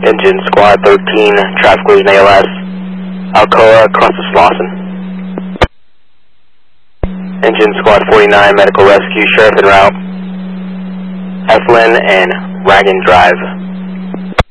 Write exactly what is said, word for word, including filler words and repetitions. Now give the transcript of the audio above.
Engine Squad thirteen, traffic collision A L S, Alcoa, crosses Slauson. Engine Squad forty-nine, medical rescue, sheriff en route, Eflin and Wagon Drive.